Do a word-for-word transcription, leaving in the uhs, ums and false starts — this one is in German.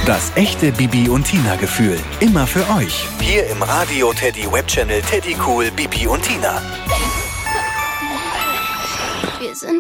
Das echte Bibi und Tina Gefühl. Immer für euch. Hier im Radio Teddy Webchannel Teddy Cool Bibi und Tina. Wir sind